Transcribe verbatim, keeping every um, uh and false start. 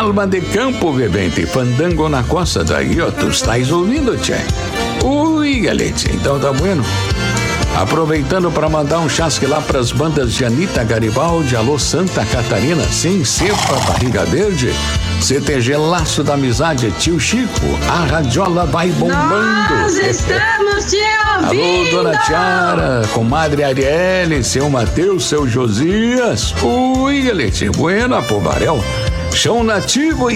Alma de Campo Vivente, Fandango na costa daí, ó, tu estás ouvindo, tchê? Ui, galete, então tá bueno. Aproveitando para mandar um chasque lá pras bandas de Anitta Garibaldi, alô Santa Catarina, sim, Cepa, Barriga Verde, C T G Laço da Amizade, Tio Chico, a radiola vai bombando. Nós estamos te ouvindo. Alô, Dona Tiara, comadre Arielle, seu Mateus, seu Josias. Ui, galete, buena, Pobarel. Chão nativo e